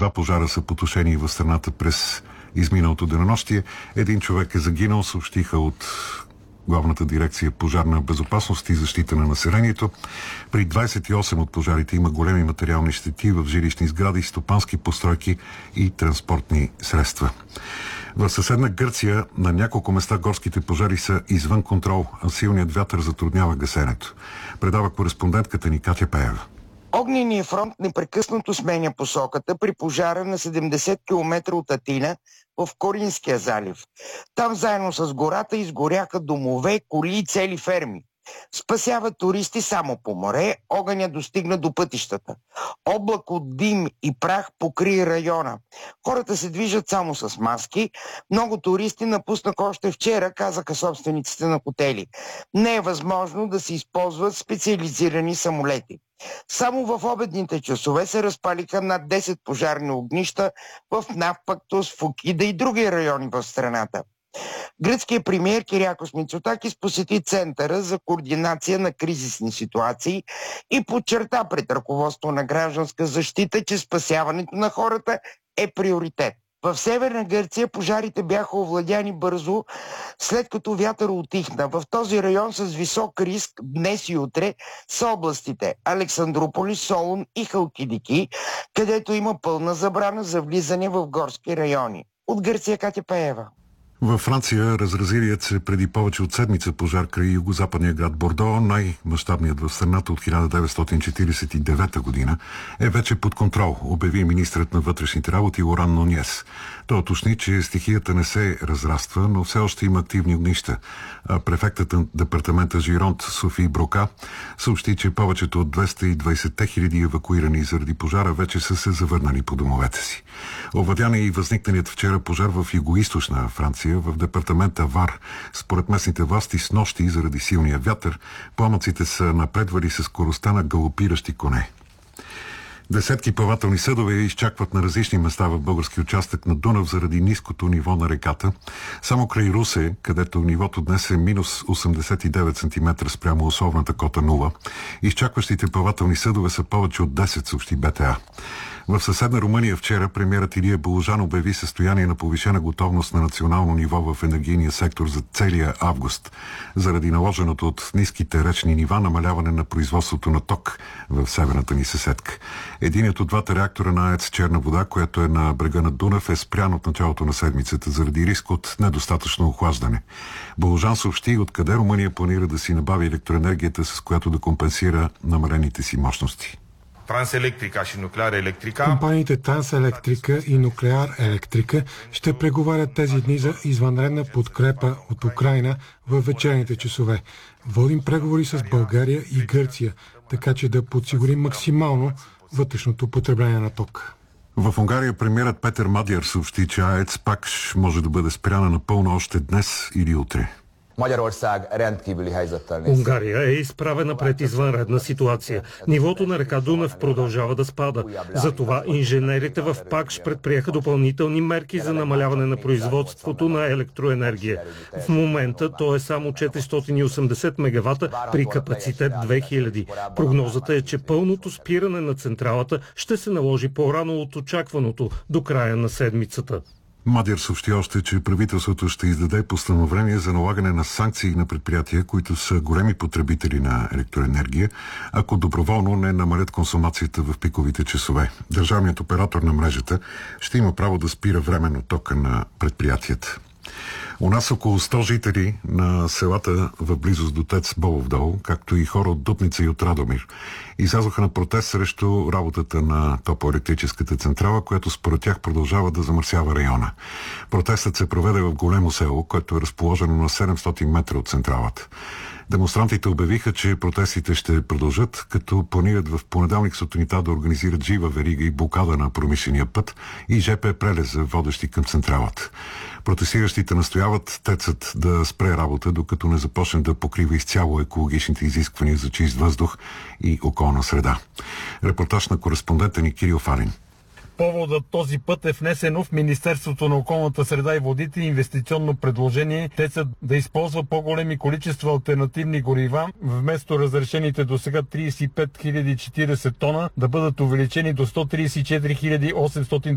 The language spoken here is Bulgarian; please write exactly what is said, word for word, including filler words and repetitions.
два пожара са потушени в страната през изминалото денонощие. Един човек е загинал, съобщиха от Главната дирекция пожарна безопасност и защита на населението. При двадесет и осем от пожарите има големи материални щети в жилищни сгради, стопански постройки и транспортни средства. В съседна Гърция на няколко места горските пожари са извън контрол, а силният вятър затруднява гасенето. Предава кореспондентката ни Катя Пеева. Огненият фронт непрекъснато сменя посоката при пожара на седемдесет километра от Атина в Коринския залив. Там заедно с гората изгоряха домове, коли и цели ферми. Спасяват туристи само по море, огъня достигна до пътищата. Облак от дим и прах покри района. Хората се движат само с маски. Много туристи напуснаха още вчера, казаха собствениците на хотели. Не е възможно да се използват специализирани самолети. Само в обедните часове се разпалиха над десет пожарни огнища в Навпактос, Фукида и други райони в страната. Гръцкият премиер Кириакос Мицотакис посети Центъра за координация на кризисни ситуации и подчерта пред ръководство на гражданска защита, че спасяването на хората е приоритет. В Северна Гърция пожарите бяха овладяни бързо, след като вятър утихна. В този район с висок риск днес и утре са областите Александрополис, Солун и Халкидики, където има пълна забрана за влизане в горски райони. От Гърция Катя Пеева. Във Франция разразилият се преди повече от седмица пожар край югозападния град Бордо, най-мащабният в страната от хиляда деветстотин четиридесет и девета година, е вече под контрол, обяви министрът на вътрешните работи Лоран Нуньес. Той уточни, че стихията не се разраства, но все още има активни огнища. А префектът на департамента Жиронт Софи Брока съобщи, че повечето от двеста и двадесет хиляди евакуирани заради пожара вече са се завърнали по домовете си. Овладян е и възникналият вчера пожар в югоизточна Франция, в департамента Вар. Според местните власти с нощи заради силния вятър, пламъците са напредвали с скоростта на галопиращи коне. Десетки плавателни съдове изчакват на различни места в български участък на Дунав заради ниското ниво на реката. Само край Русе, където нивото днес е минус осемдесет и девет сантиметра спрямо условната кота нула, изчакващите плавателни съдове са повече от десет, съобщи БТА. В съседна Румъния вчера премиерът Илия Болужан обяви състояние на повишена готовност на национално ниво в енергийния сектор за целия август, заради наложеното от ниските речни нива намаляване на производството на ток в северната ни съседка. Единият от двата реактора на АЕЦ Черна вода, която е на брега на Дунав, е спрян от началото на седмицата заради риск от недостатъчно охлаждане. Болужан съобщи откъде Румъния планира да си набави електроенергията, с която да компенсира намалените си мощности. Транселектрика и Нуклеар Електрика. Компаниите Транселектрика и Нуклеар Електрика ще преговарят тези дни за извънредна подкрепа от Украйна в вечерните часове. Водим преговори с България и Гърция, така че да подсигурим максимално вътрешното потребление на ток. В Унгария премиерът Петър Мадяр съобщи, че АЕЦ пак може да бъде спряна напълно още днес или утре. Унгария е изправена пред извънредна ситуация. Нивото на река Дунав продължава да спада. Затова инженерите в ПАКШ предприеха допълнителни мерки за намаляване на производството на електроенергия. В момента то е само четиристотин и осемдесет мегавата при капацитет две хиляди. Прогнозата е, че пълното спиране на централата ще се наложи по-рано от очакваното до края на седмицата. Мадяр съобщи още, че правителството ще издаде постановление за налагане на санкции на предприятия, които са големи потребители на електроенергия, ако доброволно не намалят консумацията в пиковите часове. Държавният оператор на мрежата ще има право да спира временно тока на предприятията. У нас около сто жители на селата в близост до ТЕЦ Болов дол, както и хора от Дупница и от Радомир, излязоха на протест срещу работата на топлоелектрическата централа, която според тях продължава да замърсява района. Протестът се проведе в Големо село, което е разположено на седемстотин метра от централата. Демонстрантите обявиха, че протестите ще продължат, като планират в понеделник сутринта да организират жива верига и блокада на промишления път и ЖП прелеза, водещи към централата. Протестиращите настояват ТЕЦът да спре работа, докато не започне да покрива изцяло екологичните изисквания за чист въздух и околна среда. Репортаж на кореспондента ни Кирил Фалин. Поводът този път е внесено в Министерството на околната среда и водите инвестиционно предложение ТЕЦът да използва по-големи количества алтернативни горива, вместо разрешените до сега тридесет и пет хиляди и четиридесет тона да бъдат увеличени до сто тридесет и четири хиляди осемстотин